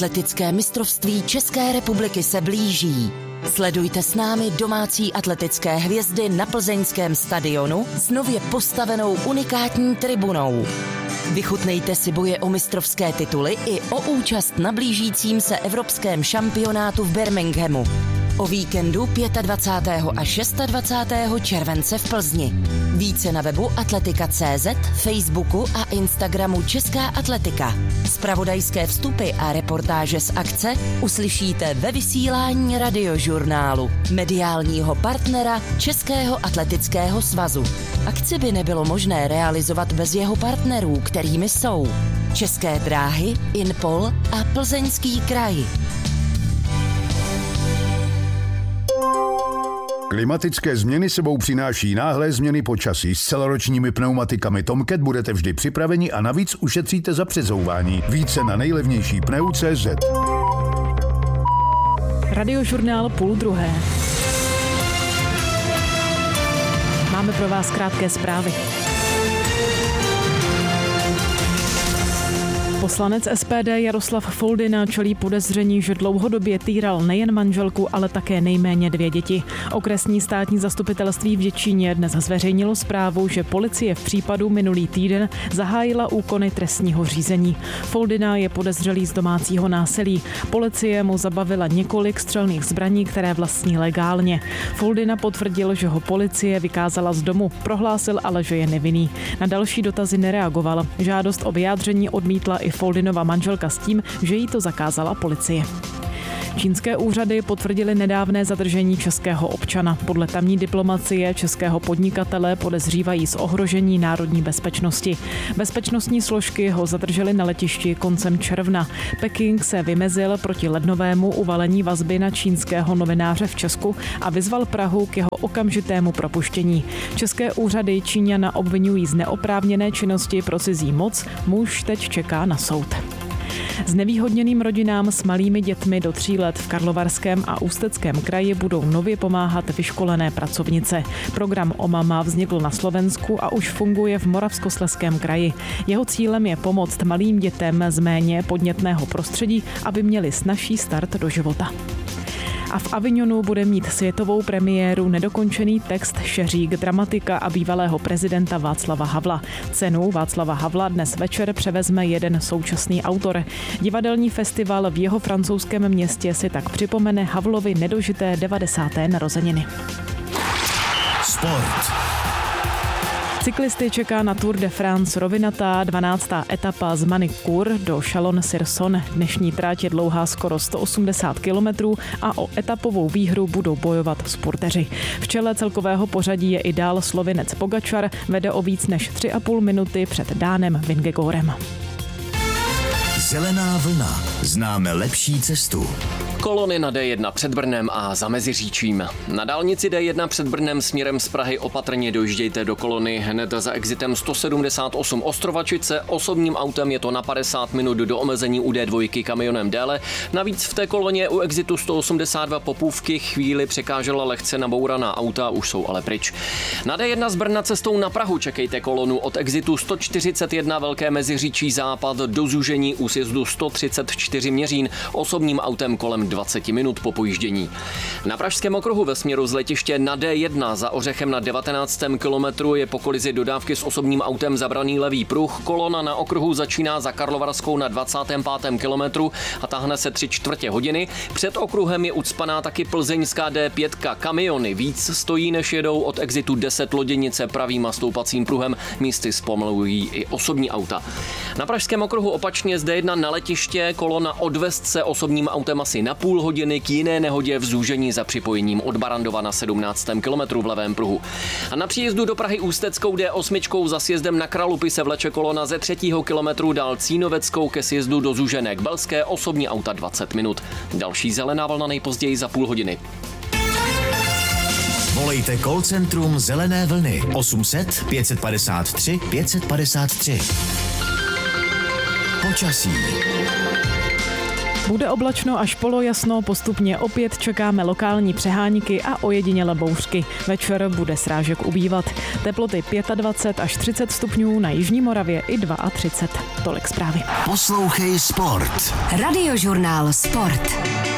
Atletické mistrovství České republiky se blíží. Sledujte s námi domácí atletické hvězdy na plzeňském stadionu s nově postavenou unikátní tribunou. Vychutnejte si boje o mistrovské tituly i o účast na blížícím se evropském šampionátu v Birminghamu. O víkendu 25. a 26. července v Plzni. Více na webu atletika.cz, Facebooku a Instagramu Česká atletika. Zpravodajské vstupy a reportáže z akce uslyšíte ve vysílání Radiožurnálu, mediálního partnera Českého atletického svazu. Akci by nebylo možné realizovat bez jeho partnerů, kterými jsou České dráhy, Inpol a Plzeňský kraj. Klimatické změny sebou přináší náhlé změny počasí. S celoročními pneumatikami Tomcat budete vždy připraveni a navíc ušetříte za přezouvání. Více na nejlevnější pneu.cz. Radiožurnál 12:30. Máme pro vás krátké zprávy. Poslanec SPD Jaroslav Foldyna čelí podezření, že dlouhodobě týral nejen manželku, ale také nejméně 2 děti. Okresní státní zastupitelství v Děčíně dnes zveřejnilo zprávu, že policie v případu minulý týden zahájila úkony trestního řízení. Foldyna je podezřelý z domácího násilí. Policie mu zabavila několik střelných zbraní, které vlastní legálně. Foldyna potvrdil, že ho policie vykázala z domu, prohlásil ale, že je nevinný. Na další dotazy nereagoval. Žádost o vyjádření odmítla i Foldynova manželka s tím, že jí to zakázala policie. Čínské úřady potvrdily nedávné zadržení českého občana. Podle tamní diplomacie českého podnikatele podezřívají z ohrožení národní bezpečnosti. Bezpečnostní složky ho zadržely na letišti koncem června. Peking se vymezil proti lednovému uvalení vazby na čínského novináře v Česku a vyzval Prahu k jeho okamžitému propuštění. České úřady Číňana obvinují z neoprávněné činnosti pro cizí moc. Muž teď čeká na soud. Znevýhodněným rodinám s malými dětmi do 3 let v Karlovarském a Ústeckém kraji budou nově pomáhat vyškolené pracovnice. Program OMAMA vznikl na Slovensku a už funguje v Moravskoslezském kraji. Jeho cílem je pomoct malým dětem z méně podnětného prostředí, aby měli snazší start do života. A v Avignonu bude mít světovou premiéru nedokončený text Šeřík dramatika a bývalého prezidenta Václava Havla. Cenu Václava Havla dnes večer převezme jeden současný autor. Divadelní festival v jeho francouzském městě si tak připomene Havlovi nedožité 90. narozeniny. Sport. Cyklisty čeká na Tour de France rovinatá 12. etapa z Manicourt do Chalon-sur-Saône. Dnešní trať je dlouhá skoro 180 kilometrů a o etapovou výhru budou bojovat spurteři. V čele celkového pořadí je i dál Slovinec Pogačar, vede o víc než 3,5 minuty před Dánem Vingegorem. Zelená vlna. Známe lepší cestu. Kolony na D1 před Brnem a za Meziříčím. Na dálnici D1 před Brnem směrem z Prahy opatrně dojíždějte do kolony hned za exitem 178 Ostrovačice. Osobním autem je to na 50 minut do omezení u D2 kamionem déle. Navíc v té koloně u exitu 182 Popůvky chvíli překážela lehce nabouraná auta, už jsou ale pryč. Na D1 z Brna cestou na Prahu čekejte kolonu od exitu 141 Velké Meziříčí západ do zúžení u sjezdu 134 Měřín osobním autem kolem 20 minut po pojíždění. Na Pražském okruhu ve směru z letiště na D1 za Ořechem na 19. kilometru je po kolizi dodávky s osobním autem zabraný levý pruh. Kolona na okruhu začíná za Karlovarskou na 25. kilometru a táhne se 3/4 hodiny. Před okruhem je ucpaná taky plzeňská D5. Kamiony víc stojí, než jedou od exitu 10 Loděnice pravým a stoupacím pruhem. Místy zpomalují i osobní auta. Na Pražském okruhu opačně z D1 na letiště kolona odvést se osobním autem asi na půl hodiny k jiné nehodě v zúžení za připojením od Barandova na 17. kilometru v levém pruhu. A na příjezdu do Prahy Ústeckou D8 za sjezdem na Kralupy se vleče kolona ze 3. kilometru dál Cínoveckou ke sjezdu do Zúžené k Belské, osobní auta 20 minut. Další zelená vlna nejpozději za půl hodiny. Volejte call centrum Zelené vlny 800 553 553. Počasí. Bude oblačno až polojasno, postupně opět čekáme lokální přehánky a ojedinělé bouřky. Večer bude srážek ubývat. Teploty 25 až 30 stupňů, na jižní Moravě i 32. Tolik zprávy. Poslouchej sport. Radiožurnál Sport.